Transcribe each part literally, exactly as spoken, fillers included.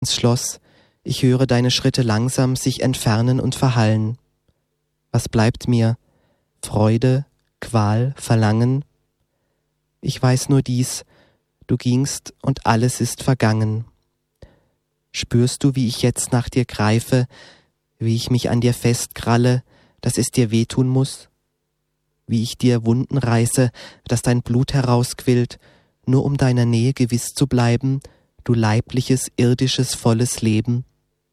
ins Schloss, ich höre deine Schritte langsam sich entfernen und verhallen. Was bleibt mir? Freude, Qual, Verlangen? Ich weiß nur dies, du gingst und alles ist vergangen. Spürst du, wie ich jetzt nach dir greife, wie ich mich an dir festkralle, dass es dir wehtun muss? Wie ich dir Wunden reiße, dass dein Blut herausquillt, nur um deiner Nähe gewiss zu bleiben, du leibliches, irdisches, volles Leben?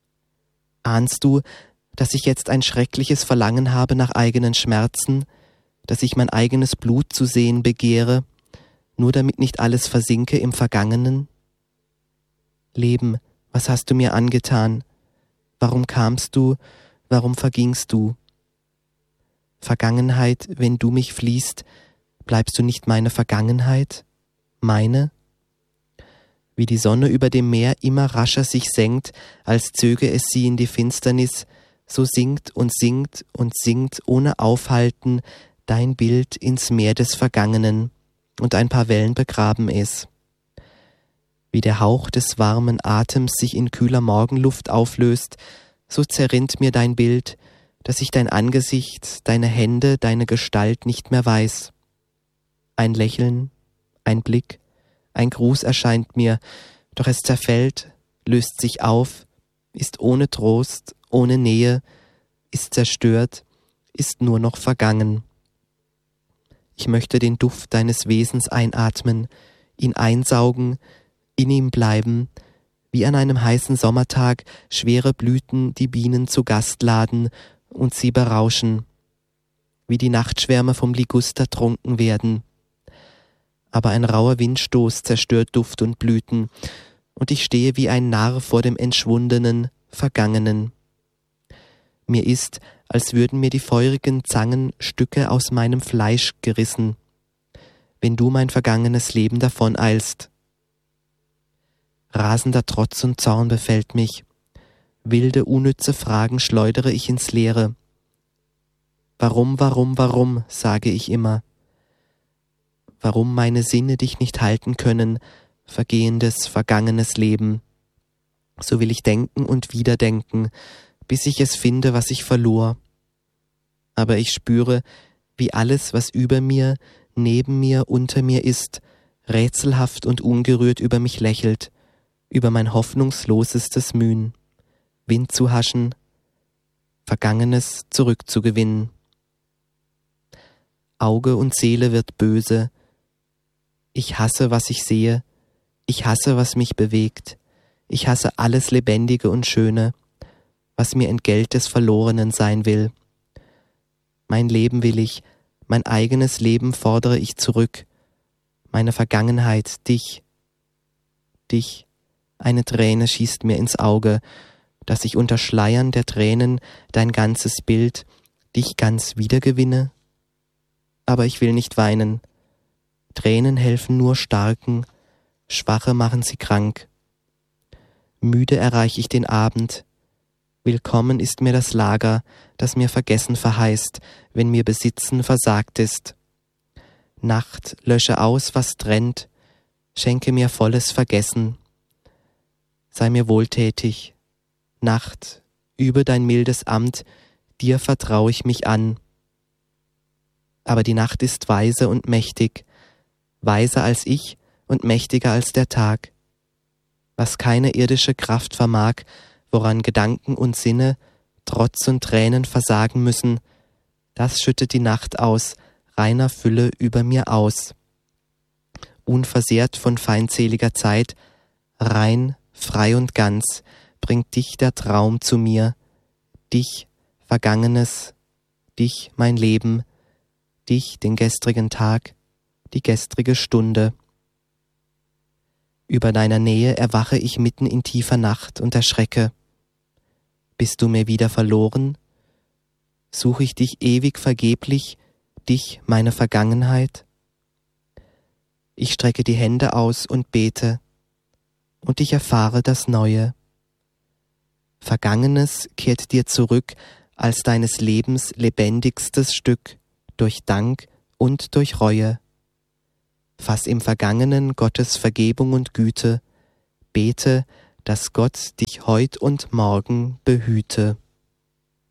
Ahnst du, dass ich jetzt ein schreckliches Verlangen habe nach eigenen Schmerzen, dass ich mein eigenes Blut zu sehen begehre, nur damit nicht alles versinke im Vergangenen? Leben, was hast du mir angetan? Warum kamst du? Warum vergingst du? Vergangenheit, wenn du mich fliehst, bleibst du nicht meine Vergangenheit? Meine? Wie die Sonne über dem Meer immer rascher sich senkt, als zöge es sie in die Finsternis, so sinkt und sinkt und sinkt ohne Aufhalten dein Bild ins Meer des Vergangenen, und ein paar Wellen begraben es. Wie der Hauch des warmen Atems sich in kühler Morgenluft auflöst, so zerrinnt mir dein Bild, dass ich dein Angesicht, deine Hände, deine Gestalt nicht mehr weiß. Ein Lächeln, ein Blick, ein Gruß erscheint mir, doch es zerfällt, löst sich auf, ist ohne Trost, ohne Nähe, ist zerstört, ist nur noch vergangen. Ich möchte den Duft deines Wesens einatmen, ihn einsaugen, in ihm bleiben, wie an einem heißen Sommertag schwere Blüten die Bienen zu Gast laden und sie berauschen, wie die Nachtschwärme vom Liguster trunken werden. Aber ein rauer Windstoß zerstört Duft und Blüten, und ich stehe wie ein Narr vor dem entschwundenen, Vergangenen. Mir ist, als würden mir die feurigen Zangen Stücke aus meinem Fleisch gerissen, wenn du mein vergangenes Leben davoneilst. Rasender Trotz und Zorn befällt mich, wilde, unnütze Fragen schleudere ich ins Leere. Warum, warum, warum, sage ich immer. Warum meine Sinne dich nicht halten können, vergehendes, vergangenes Leben. So will ich denken und wieder denken, bis ich es finde, was ich verlor. Aber ich spüre, wie alles, was über mir, neben mir, unter mir ist, rätselhaft und ungerührt über mich lächelt, über mein hoffnungslosestes Mühen, Wind zu haschen, Vergangenes zurückzugewinnen. Auge und Seele wird böse. Ich hasse, was ich sehe. Ich hasse, was mich bewegt. Ich hasse alles Lebendige und Schöne, was mir Entgelt des Verlorenen sein will. Mein Leben will ich, mein eigenes Leben fordere ich zurück. Meine Vergangenheit, dich, dich. Eine Träne schießt mir ins Auge, dass ich unter Schleiern der Tränen dein ganzes Bild, dich ganz wiedergewinne. Aber ich will nicht weinen. Tränen helfen nur Starken, Schwache machen sie krank. Müde erreich ich den Abend. Willkommen ist mir das Lager, das mir Vergessen verheißt, wenn mir Besitzen versagt ist. Nacht, lösche aus, was trennt, schenke mir volles Vergessen. Sei mir wohltätig. Nacht, übe dein mildes Amt, dir vertrau ich mich an. Aber die Nacht ist weise und mächtig, weiser als ich und mächtiger als der Tag. Was keine irdische Kraft vermag, woran Gedanken und Sinne, Trotz und Tränen versagen müssen, das schüttet die Nacht aus, reiner Fülle über mir aus. Unversehrt von feindseliger Zeit, rein, frei und ganz, bringt dich der Traum zu mir, dich, Vergangenes, dich, mein Leben, dich, den gestrigen Tag, die gestrige Stunde. Über deiner Nähe erwache ich mitten in tiefer Nacht und erschrecke. Bist du mir wieder verloren? Suche ich dich ewig vergeblich, dich, meine Vergangenheit? Ich strecke die Hände aus und bete, und ich erfahre das Neue. Vergangenes kehrt dir zurück als deines Lebens lebendigstes Stück, durch Dank und durch Reue. Fass im Vergangenen Gottes Vergebung und Güte, bete, dass Gott dich heut und morgen behüte.